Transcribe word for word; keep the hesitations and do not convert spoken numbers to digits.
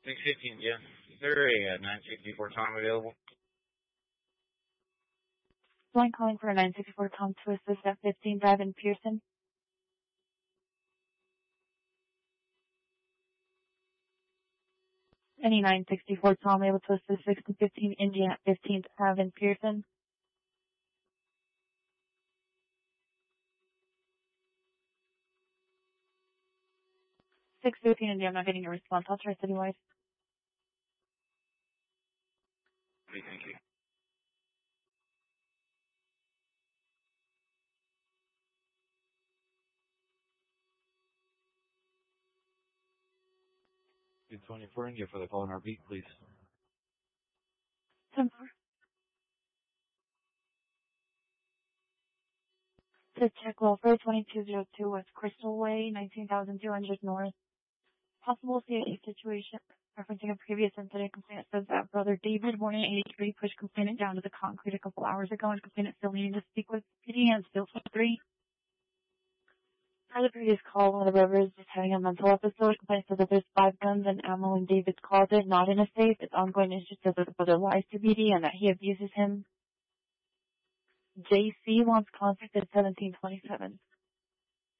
six fifteen, yeah. Is there a uh, nine sixty-four Tom available? Line calling for a nine sixty-four Tom to assist at fifteen Drive in Pearson. Any nine sixty-four Tom able to assist six fifteen Indian at fifteenth Ave in Pearson. six fifteen India, I'm not getting a response. I'll try Citywide. Okay, thank you. two twenty-four India for the call and our beat, please. ten four. To check welfare, twenty-two oh two West Crystal Way, nineteen thousand two hundred North. Possible C I A situation. Referencing a previous incident, complainant says that brother David, born in eighty-three, pushed complainant down to the concrete a couple hours ago, and complainant still needing to speak with P D and still twenty-three. Per the previous call, one of the brothers is having a mental episode. Complainant says that there's five guns and ammo in David's closet, not in a safe. It's ongoing issue, says that the brother lies to B D and that he abuses him. J C wants contact at seventeen twenty-seven.